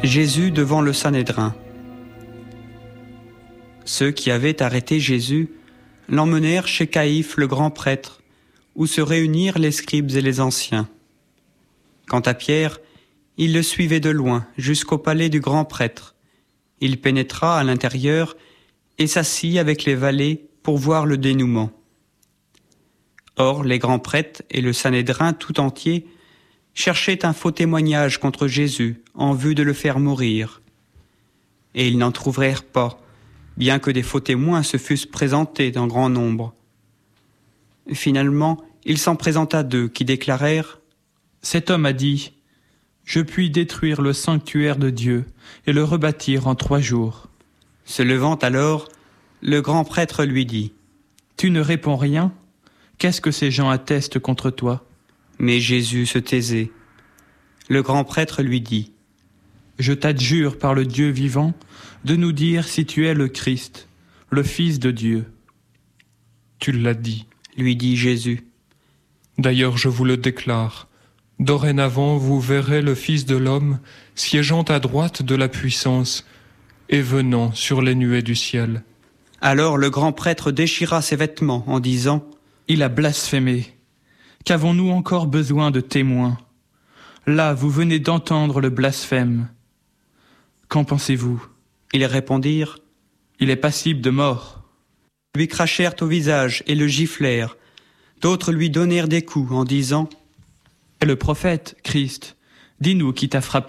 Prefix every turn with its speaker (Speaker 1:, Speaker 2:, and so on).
Speaker 1: Jésus devant le Sanhédrin. Ceux qui avaient arrêté Jésus l'emmenèrent chez Caïphe le grand prêtre, où se réunirent les scribes et les anciens. Quant à Pierre, il le suivait de loin jusqu'au palais du grand prêtre. Il pénétra à l'intérieur et s'assit avec les valets pour voir le dénouement. Or, les grands prêtres et le Sanhédrin tout entier cherchaient un faux témoignage contre Jésus en vue de le faire mourir. Et ils n'en trouvèrent pas, bien que des faux témoins se fussent présentés en grand nombre. Finalement, il s'en présenta 2 qui déclarèrent «
Speaker 2: Cet homme a dit, je puis détruire le sanctuaire de Dieu et le rebâtir en 3 jours. »
Speaker 1: Se levant alors, le grand prêtre lui dit
Speaker 2: « Tu ne réponds rien ? Qu'est-ce que ces gens attestent contre toi ?»
Speaker 1: Mais Jésus se taisait. Le grand prêtre lui dit
Speaker 2: « Je t'adjure par le Dieu vivant de nous dire si tu es le Christ, le Fils de Dieu. »
Speaker 3: « Tu l'as dit, »
Speaker 1: lui dit Jésus.
Speaker 3: « D'ailleurs, je vous le déclare. Dorénavant, vous verrez le Fils de l'homme siégeant à droite de la puissance et venant sur les nuées du ciel. »
Speaker 1: Alors le grand prêtre déchira ses vêtements en disant
Speaker 2: « Il a blasphémé. Qu'avons-nous encore besoin de témoins ? Là, vous venez d'entendre le blasphème. Qu'en pensez-vous »
Speaker 1: Ils répondirent
Speaker 2: « Il est passible de mort. »
Speaker 1: Lui crachèrent au visage et le giflèrent. D'autres lui donnèrent des coups en disant
Speaker 2: « Et le prophète, Christ, dis-nous qui t'a frappé. »